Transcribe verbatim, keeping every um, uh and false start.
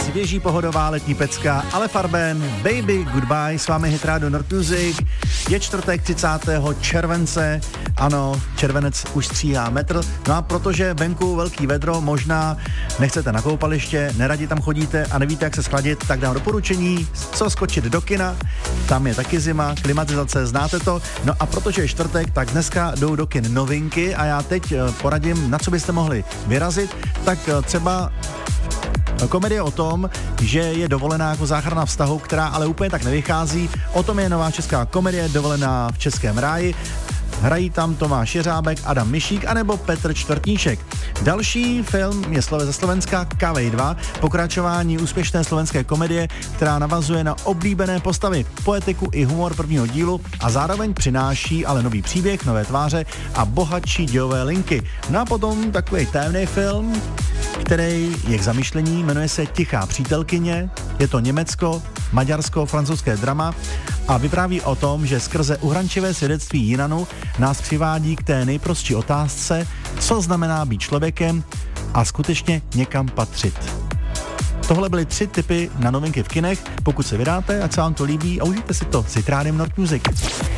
svěží pohodová letní pecka, ale Farben, Baby Goodbye, s vámi Hit Radio Nord Music. Je čtvrtek třicátého července, ano, červenec už stříhá metr, no a protože venku velký vedro, možná nechcete na koupaliště, neradi tam chodíte a nevíte, jak se schladit, tak dám doporučení, co skočit do kina, tam je taky zima, klimatizace, znáte to, no a protože je čtvrtek, tak dneska jdou do kin novinky a já teď poradím, na co byste mohli vyrazit, tak třeba komedie o tom, že je dovolená jako záchrana vztahu, která ale úplně tak nevychází. O tom je nová česká komedie Dovolená v českém ráji. Hrají tam Tomáš Jeřábek, Adam Mišík anebo Petr Čtvrtníček. Další film je slove ze Slovenska Kavej dva, pokračování úspěšné slovenské komedie, která navazuje na oblíbené postavy, poetiku i humor prvního dílu a zároveň přináší ale nový příběh, nové tváře a bohatší dějové linky. No a potom takový tajemný film, který je k zamyšlení, jmenuje se Tichá přítelkyně, je to Německo, maďarsko-francouzské drama a vypráví o tom, že skrze uhrančivé svědectví Jinanu nás přivádí k té nejprostší otázce, co znamená být člověkem a skutečně někam patřit. Tohle byly tři tipy na novinky v kinech, pokud se vydáte, ať se vám to líbí a užijte si to s Hit Rádiem Nord Music.